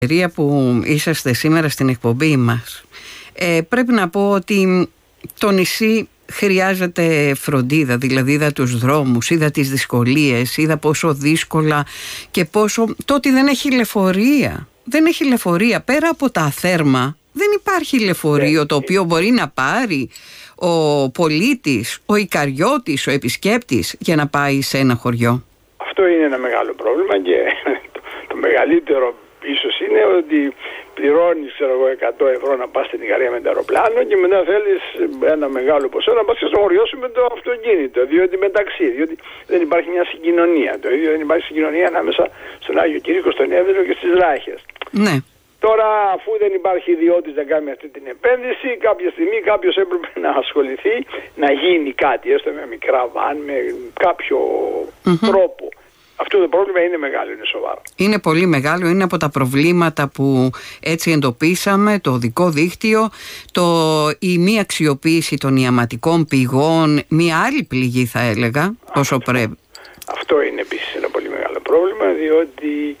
που είσαστε σήμερα στην εκπομπή μας, πρέπει να πω ότι το νησί χρειάζεται φροντίδα. Δηλαδή είδα τους δρόμους, είδα τις δυσκολίες, είδα πόσο δύσκολα και πόσο το ότι δεν έχει λεωφορεία. Δεν έχει λεωφορεία. Πέρα από τα θέρμα δεν υπάρχει λεωφορείο το οποίο μπορεί να πάρει ο πολίτης, ο οικαριώτης, ο επισκέπτης για να πάει σε ένα χωριό. Αυτό είναι ένα μεγάλο πρόβλημα και το μεγαλύτερο ίσως είναι ότι πληρώνεις 100 ευρώ να πας στην Ικαρία με το αεροπλάνο και μετά θέλεις ένα μεγάλο ποσό να πας και στο χωριό σου με το αυτοκίνητο, διότι διότι δεν υπάρχει μια συγκοινωνία. Το ίδιο δεν υπάρχει συγκοινωνία ανάμεσα στον Άγιο Κήρυκο, στον Εύδελο και στις Ράχες. Ναι. Τώρα, αφού δεν υπάρχει ιδιώτης να κάνει αυτή την επένδυση, κάποια στιγμή κάποιος έπρεπε να ασχοληθεί να γίνει κάτι, έστω με μικρά βαν, με κάποιο τρόπο. Αυτό το πρόβλημα είναι μεγάλο, είναι σοβαρό. Είναι πολύ μεγάλο, είναι από τα προβλήματα που έτσι εντοπίσαμε, το οδικό δίκτυο, η μη αξιοποίηση των ιαματικών πηγών, μια άλλη πληγή θα έλεγα, όσο πρέπει. Αυτό είναι επίσης ένα πολύ μεγάλο πρόβλημα, διότι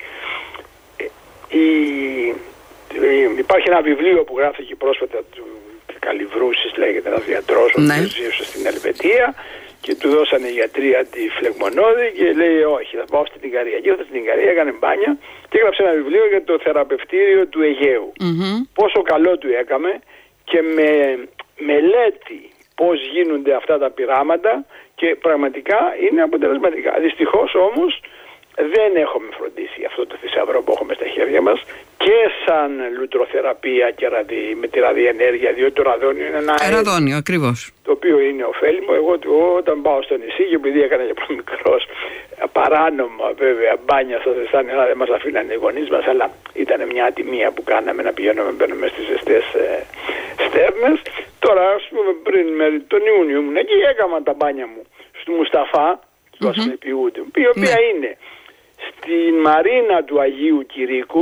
υπάρχει ένα βιβλίο που γράφτηκε πρόσφατα του Καλυβρούσης, λέγεται, ένας γιατρός, ο οποίος ζήσε στην Ελβετία, και του δώσανε οι γιατροί αντιφλεγμονώδη και λέει όχι, θα πάω στην Ικαρία. Και ήρθε στην Ικαρία, έκανε μπάνια και έγραψε ένα βιβλίο για το θεραπευτήριο του Αιγαίου. Πόσο καλό του έκαμε και με μελέτη πώς γίνονται αυτά τα πειράματα και πραγματικά είναι αποτελεσματικά. Δυστυχώς όμως δεν έχουμε φροντίσει αυτό το θησαυρό που έχουμε στα χέρια μας και σαν λουτροθεραπεία και με τη ραδιενέργεια, διότι το ραδόνιο είναι ένα ραδόνιο, ακριβώς, το οποίο είναι ωφέλιμο. Εγώ όταν πάω στο νησί, και επειδή έκανα και πολύ μικρός παράνομα βέβαια μπάνια στα ζεστά νερά, δεν μας αφήνανε οι γονείς μας, αλλά ήταν μια ατιμία που κάναμε να μπαίνουμε στις ζεστές στέρνες. Τώρα, ας πούμε, πριν τον Ιούνιο ήμουν εκεί, έκανα τα μπάνια μου στο Μουσταφά, του Ασκληπιούτη, η οποία είναι στην μαρίνα του Αγίου Κηρύκου.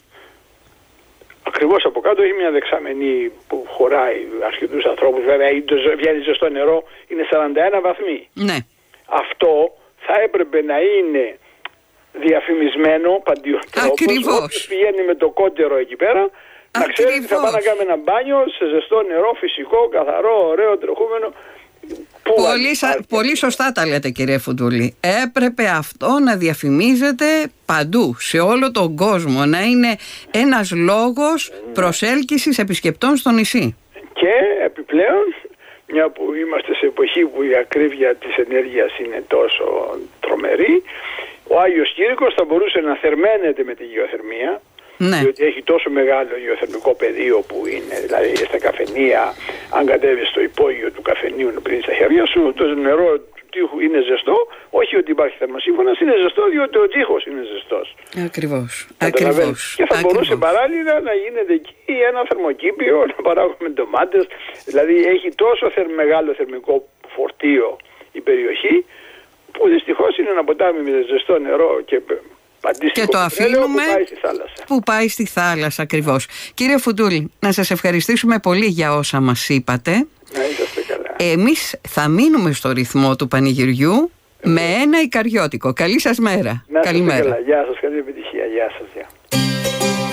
Ακριβώς από κάτω έχει μια δεξαμενή που χωράει αρκετούς ανθρώπους. Βέβαια βγαίνει ζεστό νερό, είναι 41 βαθμοί. Ναι. Αυτό θα έπρεπε να είναι διαφημισμένο παντιοτρόπως. Όποιος πηγαίνει με το κότερο εκεί πέρα, να ξέρει ότι θα πάει να κάνει ένα μπάνιο σε ζεστό νερό, φυσικό, καθαρό, ωραίο, τρεχούμενο. Πολύ σωστά τα λέτε, κύριε Φουντούλη. Έπρεπε αυτό να διαφημίζεται παντού, σε όλο τον κόσμο, να είναι ένας λόγος προσέλκυσης επισκεπτών στο νησί. Και επιπλέον, μια που είμαστε σε εποχή που η ακρίβεια της ενέργειας είναι τόσο τρομερή, ο Άγιος Κήρυκος θα μπορούσε να θερμαίνεται με τη γεωθερμία. Ναι. Διότι έχει τόσο μεγάλο γεωθερμικό πεδίο που είναι, δηλαδή στα καφενεία, αν κατέβεις στο υπόγειο του καφενείου πριν στα χέρια σου, το νερό του τοίχου είναι ζεστό, όχι ότι υπάρχει θερμοσύμφωνας, είναι ζεστό διότι ο τοίχος είναι ζεστός. Ακριβώς. Και θα μπορούσε παράλληλα να γίνεται εκεί ένα θερμοκήπιο, να παράγουμε ντομάτες, δηλαδή έχει τόσο μεγάλο θερμικό φορτίο η περιοχή, που δυστυχώς είναι ένα ποτάμι με ζεστό νερό και το αφήνουμε που πάει στη θάλασσα, ακριβώς. Κύριε Φουντούλη, να σας ευχαριστήσουμε πολύ για όσα μας είπατε. Να είσαστε καλά. Εμείς θα μείνουμε στο ρυθμό του πανηγυριού με ένα ικαριώτικο. Καλή σας μέρα. Να είστε καλά. Γεια σας, καλή επιτυχία. Γεια σας.